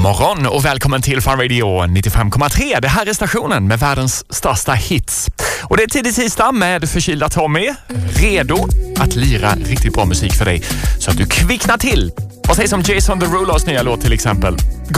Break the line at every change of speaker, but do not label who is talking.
morgon och välkommen till Fun Radio 95,3. Det här är stationen med världens största hits. Och det är tidig tisdag med förkylda Tommy. Redo att lira riktigt bra musik för dig så att du kvicknar till. Och säg som Jason Derulos nya låt till exempel.